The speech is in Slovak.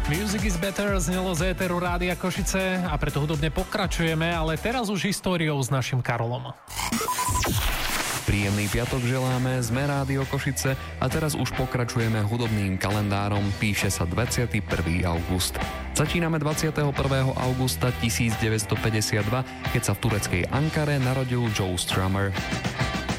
Music is better znelo z éteru Rádia Košice a preto hudobne pokračujeme, ale teraz už históriou s našim Karolom. Príjemný piatok želáme, sme Rádio Košice a teraz už pokračujeme hudobným kalendárom, píše sa 21. august. Začíname 21. augusta 1952, keď sa v tureckej Ankare narodil Joe Strummer.